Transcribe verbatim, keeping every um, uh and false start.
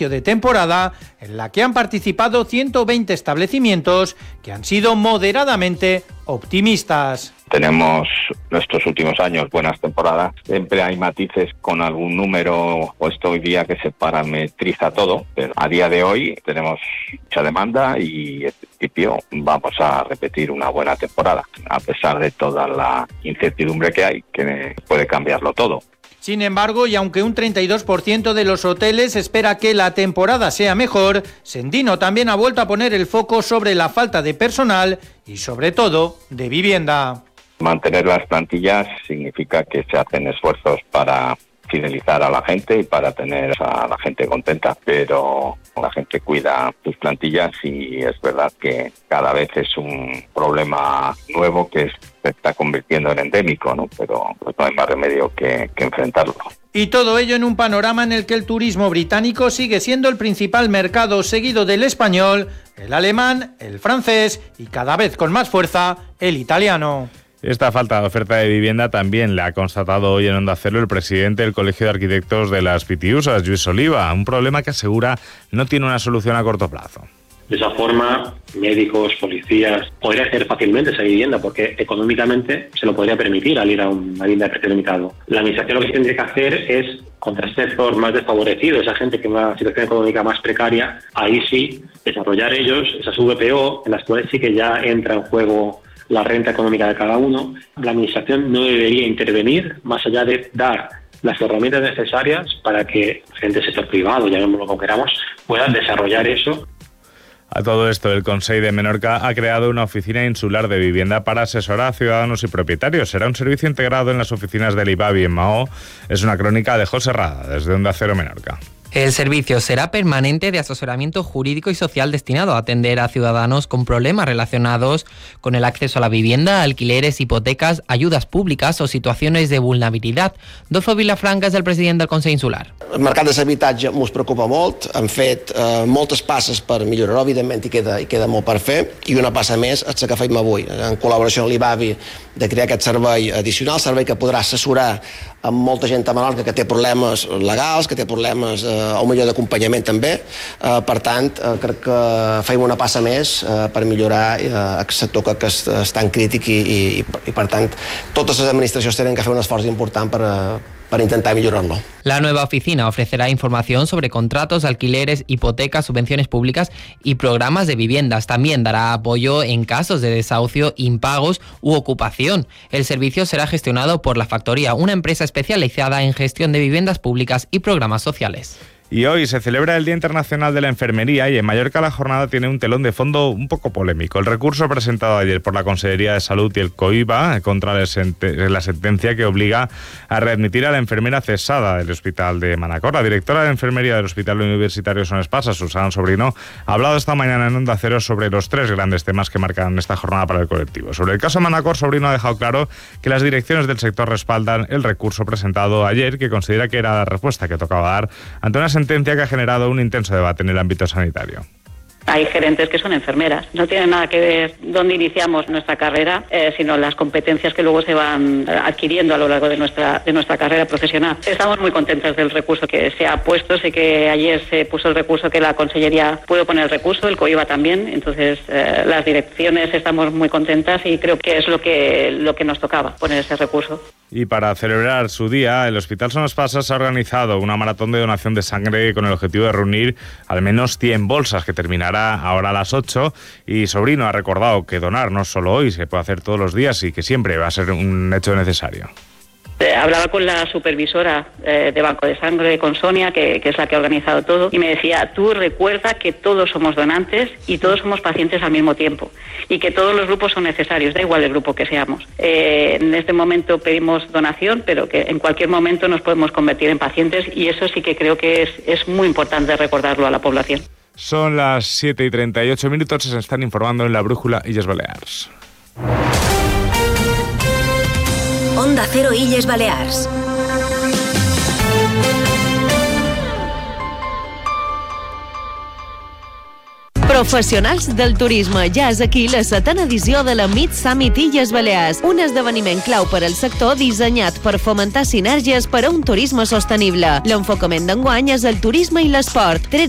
inicio de temporada en la que han participado ciento veinte establecimientos que han sido moderadamente optimistas. Tenemos estos últimos años buenas temporadas, siempre hay matices con algún número puesto hoy día que se parametriza todo, pero a día de hoy tenemos mucha demanda y en principio vamos a repetir una buena temporada, a pesar de toda la incertidumbre que hay, que puede cambiarlo todo. Sin embargo, y aunque un treinta y dos por ciento de los hoteles espera que la temporada sea mejor, Sendino también ha vuelto a poner el foco sobre la falta de personal y sobre todo de vivienda. Mantener las plantillas significa que se hacen esfuerzos para fidelizar a la gente y para tener a la gente contenta, pero la gente cuida sus plantillas y es verdad que cada vez es un problema nuevo que se está convirtiendo en endémico, ¿no? Pero pues no hay más remedio que, que enfrentarlo. Y todo ello en un panorama en el que el turismo británico sigue siendo el principal mercado, seguido del español, el alemán, el francés y cada vez con más fuerza el italiano. Esta falta de oferta de vivienda también la ha constatado hoy en Onda Cero el presidente del Colegio de Arquitectos de las Pitiusas, Lluís Oliva, un problema que asegura no tiene una solución a corto plazo. De esa forma, médicos, policías, podría hacer fácilmente esa vivienda porque económicamente se lo podría permitir al ir a una vivienda de precio limitado. La administración lo que tendría que hacer es, contra ese sector más desfavorecido, esa gente que va en una situación económica más precaria, ahí sí, desarrollar ellos esas V P O en las cuales sí que ya entra en juego la renta económica de cada uno. La administración no debería intervenir más allá de dar las herramientas necesarias para que gente del sector privado, llamémoslo como queramos, puedan desarrollar eso. A todo esto, el Consell de Menorca ha creado una oficina insular de vivienda para asesorar a ciudadanos y propietarios. Será un servicio integrado en las oficinas del IBABI en Mahó. Es una crónica de José Rada, desde Onda Cero Menorca. El servicio será permanente de asesoramiento jurídico y social destinado a atender a ciudadanos con problemas relacionados con el acceso a la vivienda, alquileres, hipotecas, ayudas públiques o situaciones de vulnerabilitat. Dolfo Vilafranca és el president del Consell Insular. El mercat de l'habitatge ens preocupa molt, hem fet eh, moltes passes per millorar-ho, evidentment hi queda, hi queda molt per fer, i una passa més és la que fem avui, en col·laboració amb l'I B A B I, de crear aquest servei addicional, servei que podrà assessorar amb molta gent a Menorca que té problemes legals, que té problemes eh, o millor d'acompanyament també. Eh, per tant, eh, crec que fem una passa més eh, per millorar eh, el sector que, que és, és tan crític i, i, i per tant totes les administracions tenen que fer un esforç important per, para intentar mejorarlo. La nueva oficina ofrecerá información sobre contratos, alquileres, hipotecas, subvenciones públicas y programas de viviendas. También dará apoyo en casos de desahucio, impagos u ocupación. El servicio será gestionado por La Factoría, una empresa especializada en gestión de viviendas públicas y programas sociales. Y hoy se celebra el Día Internacional de la Enfermería y en Mallorca la jornada tiene un telón de fondo un poco polémico. El recurso presentado ayer por la Consellería de Salud y el COIBA contra la sentencia que obliga a readmitir a la enfermera cesada del Hospital de Manacor. La directora de Enfermería del Hospital Universitario Son Espasa, Susana Sobrino, ha hablado esta mañana en Onda Cero sobre los tres grandes temas que marcan esta jornada para el colectivo. Sobre el caso Manacor, Sobrino ha dejado claro que las direcciones del sector respaldan el recurso presentado ayer, que considera que era la respuesta que tocaba dar ante una sentencia sentencia que ha generado un intenso debate en el ámbito sanitario. Hay gerentes que son enfermeras. No tiene nada que ver dónde iniciamos nuestra carrera, eh, sino las competencias que luego se van adquiriendo a lo largo de nuestra de nuestra carrera profesional. Estamos muy contentos del recurso que se ha puesto. Sé que ayer se puso el recurso, que la Consellería pudo poner el recurso, el COIBA también. Entonces, eh, las direcciones estamos muy contentas y creo que es lo que, lo que nos tocaba, poner ese recurso. Y para celebrar su día, el Hospital Son Espasa ha organizado una maratón de donación de sangre con el objetivo de reunir al menos cien bolsas, que terminará ahora a las ocho. Y Sobrino ha recordado que donar no solo hoy, se puede hacer todos los días y que siempre va a ser un hecho necesario. Eh, hablaba con la supervisora eh, de Banco de Sangre, con Sonia, que, que es la que ha organizado todo, y me decía: tú recuerda que todos somos donantes y todos somos pacientes al mismo tiempo, y que todos los grupos son necesarios, da igual el grupo que seamos. Eh, en este momento pedimos donación, pero que en cualquier momento nos podemos convertir en pacientes, y eso sí que creo que es, es muy importante recordarlo a la población. Son las siete y treinta y ocho minutos, se están informando en La Brújula Illes Balears. Onda Cero Illes Balears. Professionals del turisme, ja és aquí la setena edició de la Mid Summit Illes Balears, un esdeveniment clau per al sector dissenyat per fomentar sinergies per a un turisme sostenible. L'enfocament d'enguany és el turisme i l'esport.